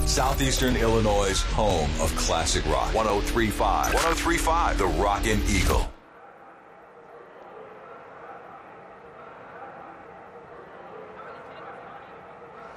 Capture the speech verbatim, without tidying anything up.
Southeastern Illinois' home of classic rock. one oh three point five. one oh three point five. The Rockin' Eagle.